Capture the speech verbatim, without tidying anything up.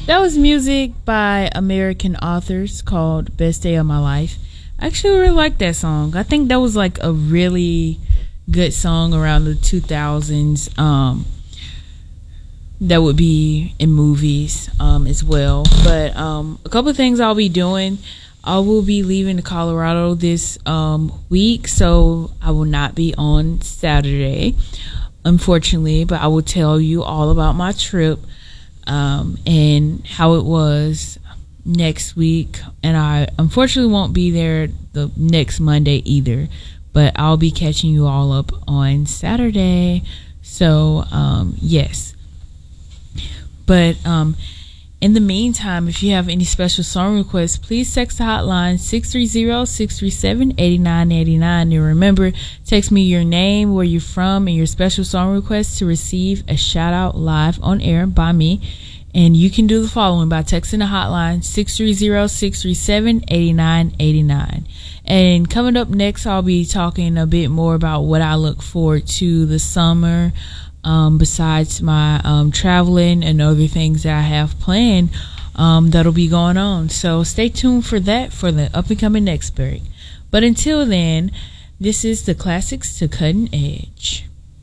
That was music by American authors called Best Day of My Life. I actually really like that song. I think that was like a really good song around the two thousands. Um, that would be in movies um, as well. But um, a couple of things I'll be doing. I will be leaving Colorado this um, week, so I will not be on Saturday, unfortunately. But I will tell you all about my trip um, and how it was next week. And I unfortunately won't be there the next Monday either, but I'll be catching you all up on Saturday. So um, yes. But um, in the meantime, if you have any special song requests, please text the hotline six three zero, six three seven, eight nine eight nine. And remember, text me your name, where you're from, and your special song request to receive a shout out live on air by me. And you can do the following by texting the hotline six three zero, six three seven, eight nine eight nine. And coming up next, I'll be talking a bit more about what I look forward to the summer. Um, besides my um, traveling and other things that I have planned um, that'll be going on. So stay tuned for that for the up and coming next break. But until then, this is the Classics to Cutting Edge.